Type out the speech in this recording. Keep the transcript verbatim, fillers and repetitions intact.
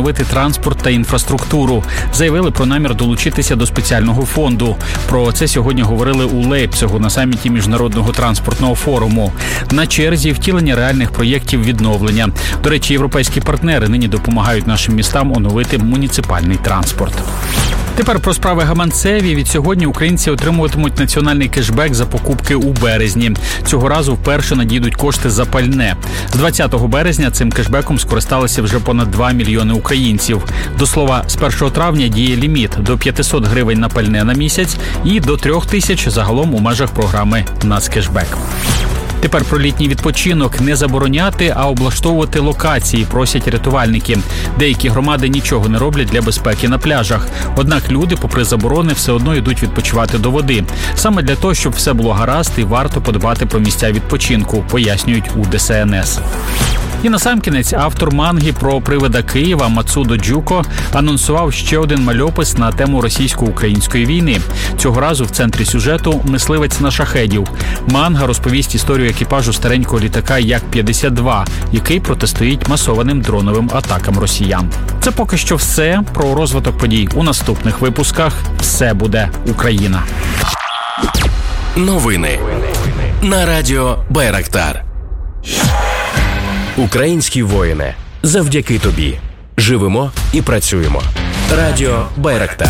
відновити транспорт та інфраструктуру. Заявили про намір долучитися до спеціального фонду. Про це сьогодні говорили у Лейпцигу на саміті Міжнародного транспортного форуму. На черзі втілення реальних проєктів відновлення. До речі, європейські партнери нині допомагають нашим містам оновити муніципальний транспорт. Тепер про справи гаманцеві. Від сьогодні українці отримуватимуть національний кешбек за покупки у березні. Цього разу вперше надійдуть кошти за пальне. З двадцятого березня цим кешбеком скористалися вже понад два мільйони українців. До слова, з першого травня діє ліміт до п'ятсот гривень на пальне на місяць і до трьох тисяч загалом у межах програми «Нацкешбек». Тепер про літній відпочинок. Не забороняти, а облаштовувати локації, просять рятувальники. Деякі громади нічого не роблять для безпеки на пляжах. Однак люди, попри заборони, все одно йдуть відпочивати до води. Саме для того, щоб все було гаразд і варто подбати про місця відпочинку, пояснюють у Де Ес Ен Ес. І насамкінець автор манги про привида Києва Мацудо Джуко анонсував ще один мальопис на тему російсько-української війни. Цього разу в центрі сюжету мисливець на шахедів. Манга розповість історію екіпажу старенького літака Як п'ятдесят два, який протистоїть масованим дроновим атакам росіян. Це поки що все. Про розвиток подій у наступних випусках. Все буде Україна. Новини на радіо Байрактар. Українські воїни, завдяки тобі. Живемо і працюємо. Радіо Байрактар.